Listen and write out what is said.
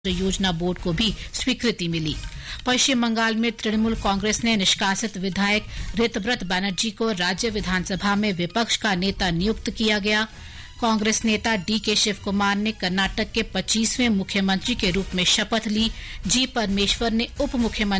योजना बोर्ड को भी स्वीकृति मिली। पश्चिम बंगाल में तृणमूल कांग्रेस ने निष्कासित विधायक ऋतव्रत बनर्जी को राज्य विधानसभा में विपक्ष का नेता नियुक्त किया गया। कांग्रेस नेता डी.के. शिव कुमार ने कर्नाटक के 25वें मुख्यमंत्री के रूप में शपथ ली। जी. परमेश्वर ने उप मुख्यमंत्री